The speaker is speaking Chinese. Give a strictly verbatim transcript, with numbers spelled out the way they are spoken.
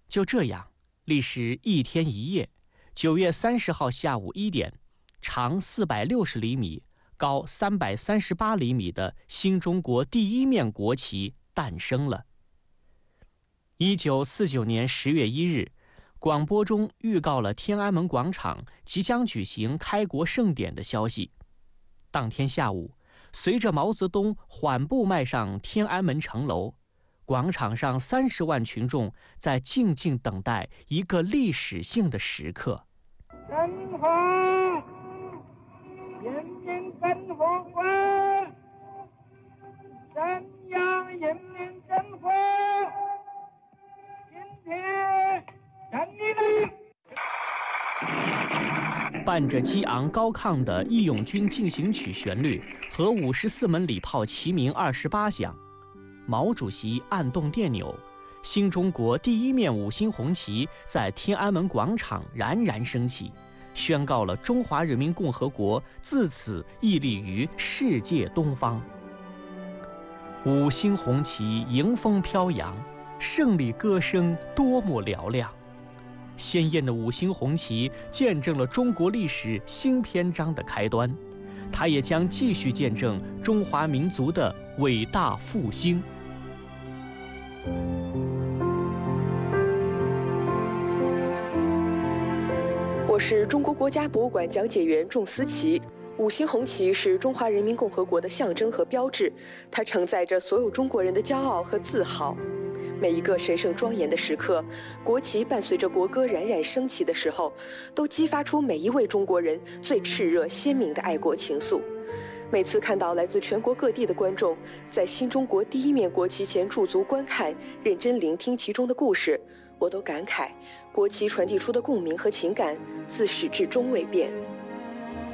就这样，历时一天一夜，九月三十号下午一点，长四百六十厘米、高三百三十八厘米的新中国第一面国旗诞生了。一九四九年十月一日，广播中预告了天安门广场即将举行开国盛典的消息。当天下午，随着毛泽东缓步迈上天安门城楼，广场上三十万群众在静静等待一个历史性的时刻。 中华人民共和国中央人民政府今天胜利了。 伴着激昂高亢的《义勇军进行曲》旋律和五十四门礼炮齐鸣二十八响，毛主席按动电钮，新中国第一面五星红旗在天安门广场冉冉升起，宣告了中华人民共和国自此屹立于世界东方。五星红旗迎风飘扬，胜利歌声多么嘹亮！鲜艳的五星红旗见证了中国历史新篇章的开端，它也将继续见证中华民族的伟大复兴。 我是中国国家博物馆讲解员仲思琪。五星红旗是中华人民共和国的象征和标志，它承载着所有中国人的骄傲和自豪。每一个神圣庄严的时刻，国旗伴随着国歌冉冉升起的时候，都激发出每一位中国人最炽热鲜明的爱国情愫。每次看到来自全国各地的观众在新中国第一面国旗前驻足观看，认真聆听其中的故事，我都感慨，国旗传递出的共鸣和情感自始至终未变。